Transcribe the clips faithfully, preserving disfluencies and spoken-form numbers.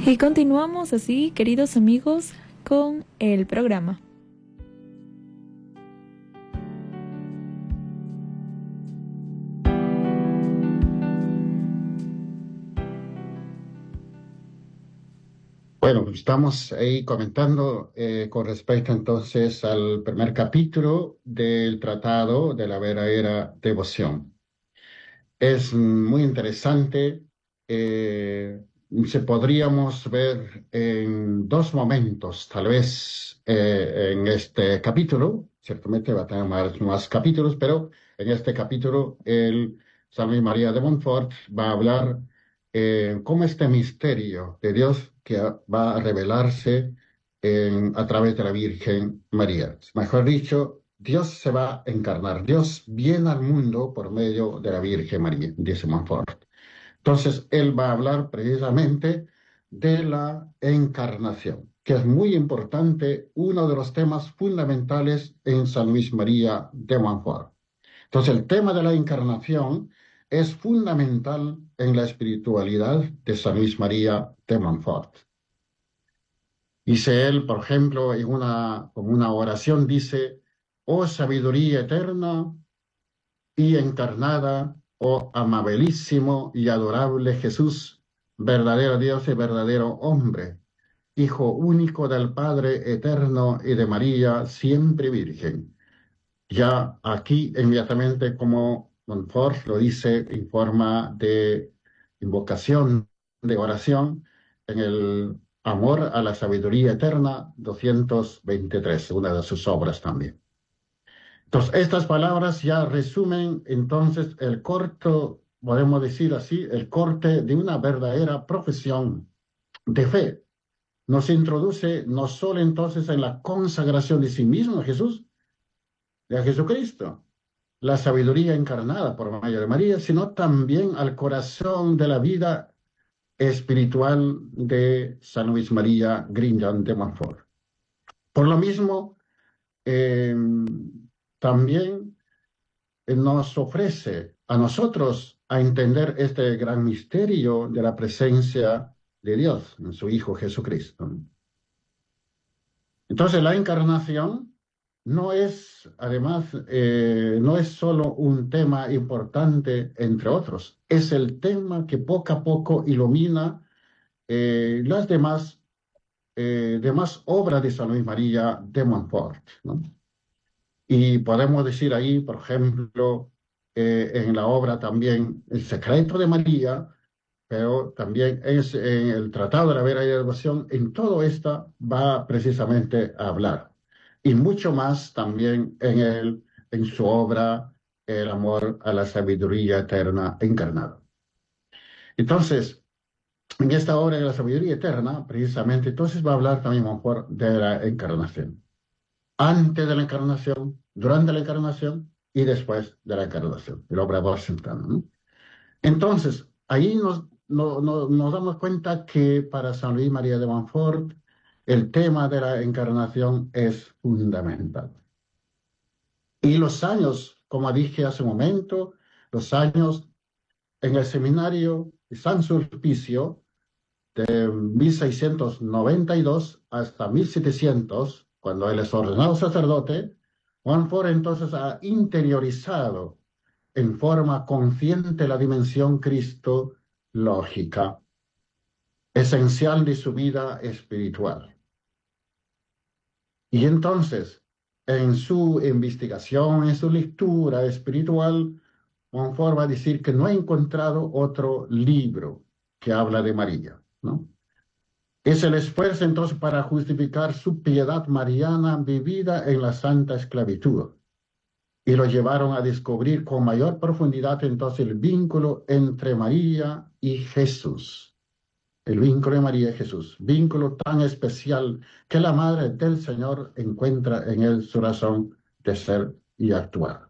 Y continuamos así, queridos amigos, con el programa. Bueno, estamos ahí comentando eh, con respecto entonces al primer capítulo del Tratado de la Verdadera Devoción. Es muy interesante, eh, se podríamos ver en dos momentos, tal vez eh, en este capítulo, ciertamente va a tener más, más capítulos, pero en este capítulo el San Luis María de Montfort va a hablar eh, cómo este misterio de Dios que va a revelarse en- a través de la Virgen María. Mejor dicho, Dios se va a encarnar. Dios viene al mundo por medio de la Virgen María, dice Montfort. Entonces, él va a hablar precisamente de la encarnación, que es muy importante, uno de los temas fundamentales en San Luis María de Montfort. Entonces, el tema de la encarnación es fundamental en la espiritualidad de San Luis María de Montfort. Dice él, por ejemplo, en una, como una oración, dice, oh sabiduría eterna y encarnada, oh amabilísimo y adorable Jesús, verdadero Dios y verdadero hombre, Hijo único del Padre eterno y de María, siempre Virgen. Ya aquí inmediatamente como Montfort lo dice en forma de invocación, de oración, en el Amor a la Sabiduría Eterna, doscientos veintitrés, una de sus obras también. Entonces, estas palabras ya resumen entonces el corto, podemos decir así, el corte de una verdadera profesión de fe. Nos introduce no solo entonces en la consagración de sí mismo a Jesús, de a Jesucristo, la sabiduría encarnada por medio de María, sino también al corazón de la vida espiritual de San Luis María Grignon de Montfort. Por lo mismo, eh, también nos ofrece a nosotros a entender este gran misterio de la presencia de Dios en su Hijo Jesucristo. Entonces, la encarnación no es, además, eh, no es solo un tema importante entre otros, es el tema que poco a poco ilumina eh, las demás, eh, demás obras de San Luis María de Montfort, ¿no? Y podemos decir ahí, por ejemplo, eh, en la obra también El secreto de María, pero también es en el Tratado de la Verdadera Devoción, en todo esto va precisamente a hablar. Y mucho más también en, el, en su obra El amor a la sabiduría eterna encarnada. Entonces, en esta obra de la sabiduría eterna, precisamente, entonces va a hablar también mejor de la encarnación. Antes de la encarnación, durante la encarnación y después de la encarnación, el obrador central, ¿no? Entonces, ahí nos, no- no- nos damos cuenta que para San Luis María de Montfort el tema de la encarnación es fundamental. Y los años, como dije hace un momento, los años en el seminario de San Sulpicio, de mil seiscientos noventa y dos hasta mil setecientos, cuando él es ordenado sacerdote, Montfort entonces ha interiorizado en forma consciente la dimensión cristológica, esencial de su vida espiritual. Y entonces, en su investigación, en su lectura espiritual, Montfort va a decir que no ha encontrado otro libro que habla de María, ¿no? Es el esfuerzo entonces para justificar su piedad mariana vivida en la santa esclavitud. Y lo llevaron a descubrir con mayor profundidad entonces el vínculo entre María y Jesús. El vínculo de María y Jesús. Vínculo tan especial que la Madre del Señor encuentra en él su razón de ser y actuar.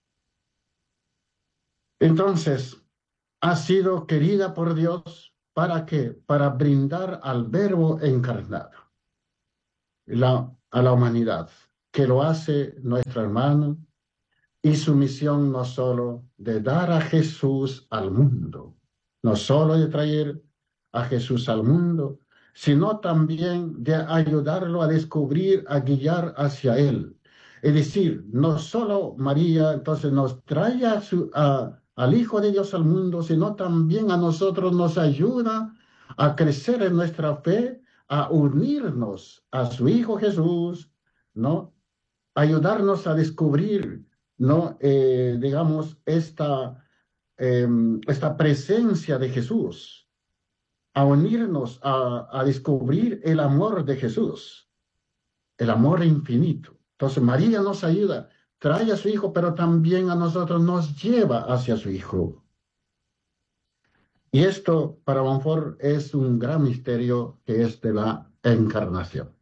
Entonces, ha sido querida por Dios, ¿para qué? Para brindar al Verbo encarnado la, a la humanidad, que lo hace nuestro hermano, y su misión no solo de dar a Jesús al mundo, no solo de traer a Jesús al mundo, sino también de ayudarlo a descubrir, a guiar hacia Él. Es decir, no solo María entonces nos trae a su, a, al Hijo de Dios al mundo, sino también a nosotros nos ayuda a crecer en nuestra fe, a unirnos a su Hijo Jesús, ¿no? Ayudarnos a descubrir, ¿no? Eh, digamos, esta, eh, esta presencia de Jesús, a unirnos, a, a descubrir el amor de Jesús, el amor infinito. Entonces María nos ayuda, trae a su Hijo, pero también a nosotros nos lleva hacia su Hijo. Y esto para Montfort es un gran misterio que es de la encarnación.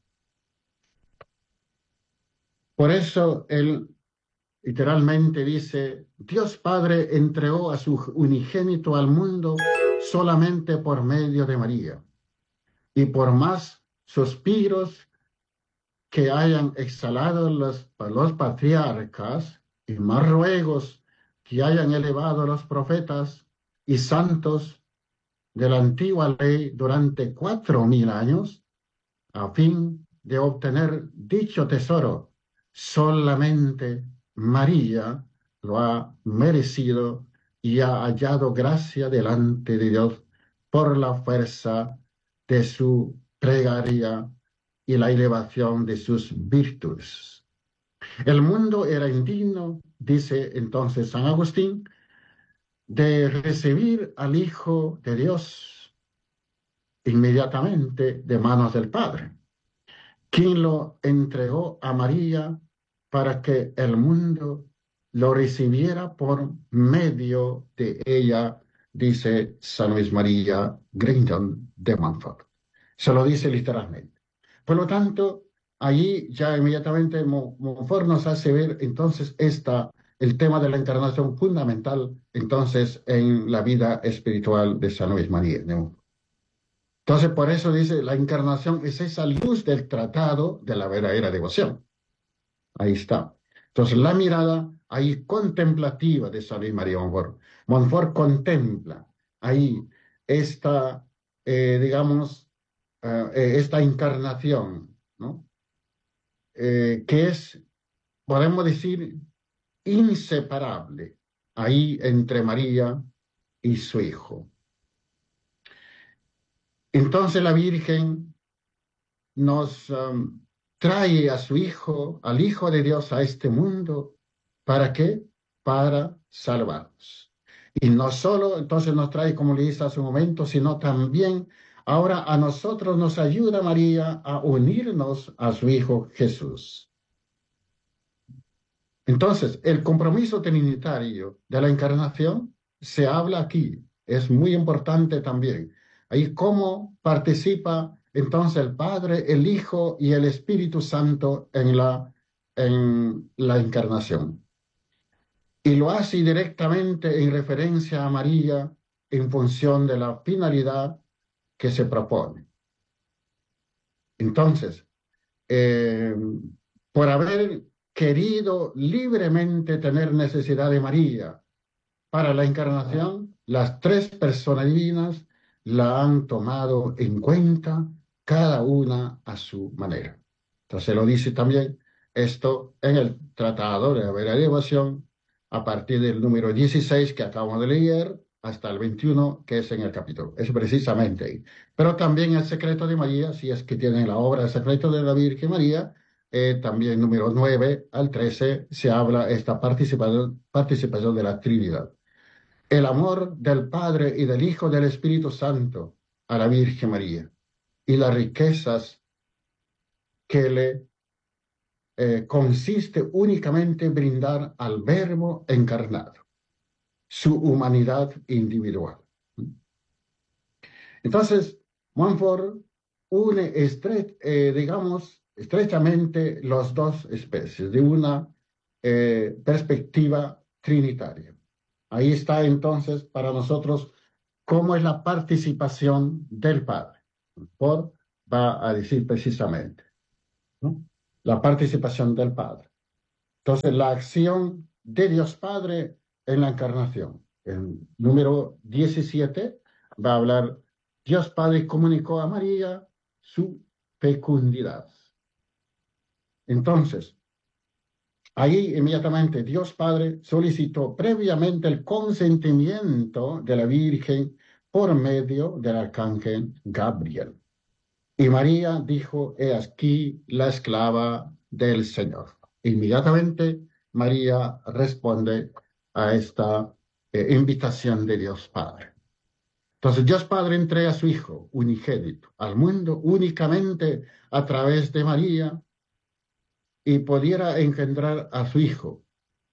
Por eso él literalmente dice, Dios Padre entregó a su unigénito al mundo solamente por medio de María. Y por más suspiros que hayan exhalado los, los patriarcas y más ruegos que hayan elevado los profetas y santos de la antigua ley durante cuatro mil años, a fin de obtener dicho tesoro, solamente María lo ha merecido y ha hallado gracia delante de Dios por la fuerza de su plegaria y la elevación de sus virtudes. El mundo era indigno, dice entonces San Agustín, de recibir al Hijo de Dios inmediatamente de manos del Padre, quien lo entregó a María para que el mundo lo recibiera por medio de ella, dice San Luis María Grindon de Montfort. Se lo dice literalmente. Por lo tanto, ahí ya inmediatamente Montfort nos hace ver entonces esta, el tema de la encarnación fundamental entonces en la vida espiritual de San Luis María, ¿no? Entonces, por eso dice, la encarnación es esa luz del tratado de la verdadera devoción. Ahí está. Entonces, la mirada ahí contemplativa de San Luis María Montfort. Montfort contempla ahí esta, eh, digamos, uh, eh, esta encarnación, ¿no? Eh, que es, podemos decir, inseparable ahí entre María y su Hijo. Entonces la Virgen nos um, trae a su Hijo, al Hijo de Dios, a este mundo. ¿Para qué? Para salvarnos. Y no solo entonces nos trae, como le dice hace un momento, sino también ahora a nosotros nos ayuda María a unirnos a su Hijo Jesús. Entonces, el compromiso trinitario de la encarnación se habla aquí. Es muy importante también. Ahí cómo participa entonces el Padre, el Hijo y el Espíritu Santo en la, en la encarnación. Y lo hace directamente en referencia a María en función de la finalidad que se propone. Entonces, eh, por haber querido libremente tener necesidad de María para la encarnación, las tres personas divinas la han tomado en cuenta, cada una a su manera. Entonces lo dice también esto en el Tratado de la Verdadera Devoción, a partir del número dieciséis que acabamos de leer, hasta el veintiuno, que es en el capítulo. Es precisamente ahí. Pero también el secreto de María, si es que tienen la obra El secreto de la Virgen María, eh, también número nueve al trece, se habla esta participación, participación de la Trinidad. El amor del Padre y del Hijo del Espíritu Santo a la Virgen María y las riquezas que le eh, consiste únicamente en brindar al Verbo encarnado su humanidad individual. Entonces, Montfort une, estre eh, digamos, estrechamente las dos especies de una eh, perspectiva trinitaria. Ahí está entonces para nosotros cómo es la participación del Padre. Montfort va a decir precisamente, ¿no? La participación del Padre. Entonces, la acción de Dios Padre en la encarnación. El número diecisiete va a hablar, Dios Padre comunicó a María su fecundidad. Entonces, ahí inmediatamente Dios Padre solicitó previamente el consentimiento de la Virgen por medio del arcángel Gabriel. Y María dijo, he aquí la esclava del Señor. Inmediatamente María responde a esta eh, invitación de Dios Padre. Entonces Dios Padre entrega a su Hijo unigénito al mundo únicamente a través de María y pudiera engendrar a su Hijo